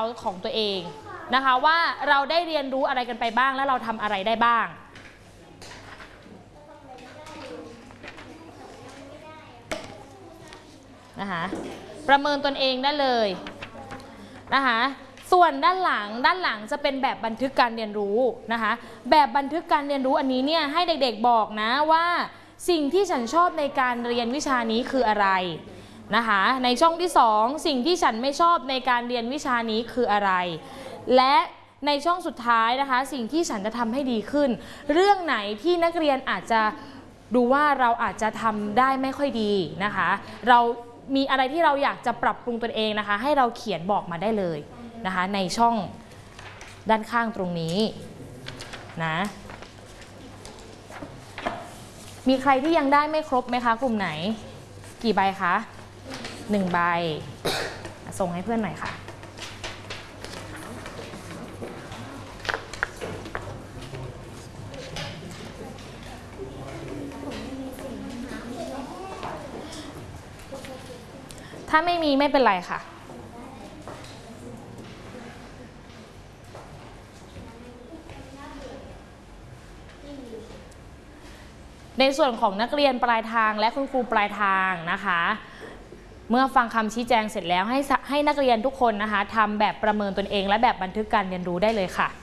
ของตัวเองนะคะว่าเราได้เรียนรู้อะไรกันไปบ้างและเราทำอะไรได้บ้างนะคะประเมินตนเองได้เลยนะคะส่วนด้านหลังจะเป็นแบบบันทึกการเรียนรู้นะคะแบบบันทึกการเรียนรู้อันนี้เนี่ยให้เด็กๆบอกนะว่าสิ่งที่ฉันชอบในการเรียนวิชานี้คืออะไรนะคะในช่องที่2สิ่งที่ฉันไม่ชอบในการเรียนวิชานี้คืออะไรและในช่องสุดท้ายนะคะสิ่งที่ฉันจะทำให้ดีขึ้นเรื่องไหนที่นักเรียนอาจจะดูว่าเราอาจจะทำได้ไม่ค่อยดีนะคะเรามีอะไรที่เราอยากจะปรับปรุงตนเองนะคะให้เราเขียนบอกมาได้เลยนะคะในช่องด้านข้างตรงนี้นะมีใครที่ยังได้ไม่ครบไหมคะกลุ่มไหนกี่ใบคะ1 ใบส่งให้เพื่อนหน่อยค่ะถ้าไม่มีไม่เป็นไรค่ะในส่วนของนักเรียนปลายทางและคุณครูปลายทางนะคะเมื่อฟังคำชี้แจงเสร็จแล้วให้นักเรียนทุกคนนะคะทำแบบประเมินตนเองและแบบบันทึกการเรียนรู้ได้เลยค่ะ